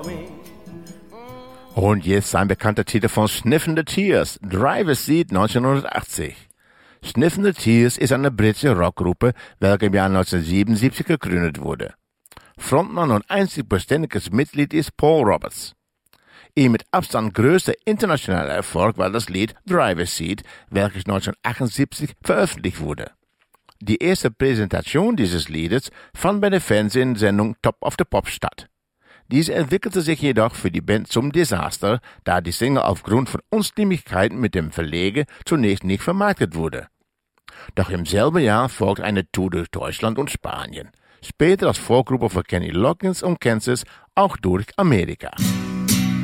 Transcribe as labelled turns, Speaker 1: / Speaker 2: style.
Speaker 1: Und jetzt ein bekannter Titel von Sniffin' the Tears, Driver's Seat 1980. Sniffin' the Tears ist eine britische Rockgruppe, welche im Jahr 1977 gegründet wurde. Frontmann und einzig beständiges Mitglied ist Paul Roberts. Ihr mit Abstand größter internationaler Erfolg war das Lied Driver's Seat, welches 1978 veröffentlicht wurde. Die erste Präsentation dieses Liedes fand bei der Fernsehsendung Top of the Pops statt. Diese entwickelte sich jedoch für die Band zum Desaster, da die Single aufgrund von Unstimmigkeiten mit dem Verleger zunächst nicht vermarktet wurde. Doch im selben Jahr folgte eine Tour durch Deutschland und Spanien. Später als Vorgruppe für Kenny Loggins und Kansas auch durch Amerika.